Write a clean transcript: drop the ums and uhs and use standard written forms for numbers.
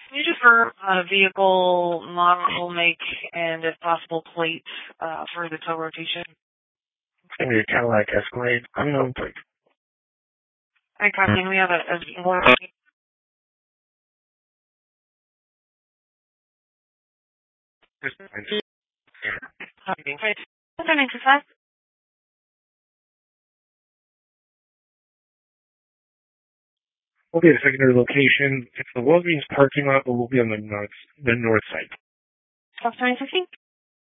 Can you just confirm vehicle, model, make, and if possible, plate for the tow rotation? It's going to be a Cadillac Escalade, unknown plate. Hi, Captain. We have a more. What's our name, Success? Okay, the secondary location, it's the Walgreens parking lot, but we'll be on the north side. Stop sign 15?